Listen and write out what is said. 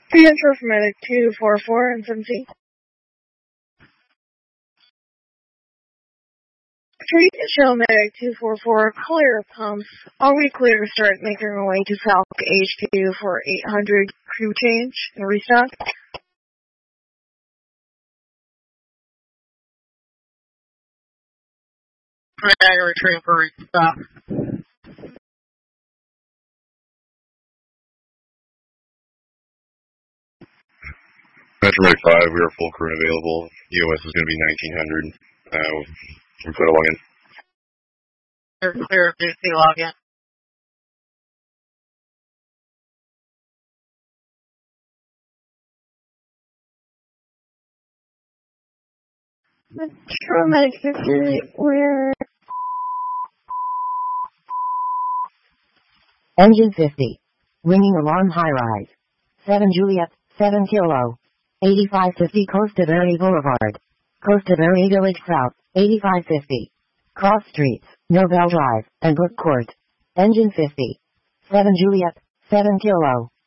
Transfer from medic 244 and 17. Street Shell Medic 244, clear pumps. Are we clear to start making our way to South HQ for 800 crew change and restock? Retrieve for restock. Metro Medic 5, we are full crew available. EOS is going to be 1900. We put a login. You're clear, please see login. Metro Medic 50, we're... Engine 50. Ringing alarm high rise. 7 Juliet, 7 Kilo. 8550 Costa Verde Boulevard. Costa Verde Village South, 8550. Cross Streets, Nobel Drive, and Brook Court. Engine 50. 7 Juliet, 7 Kilo.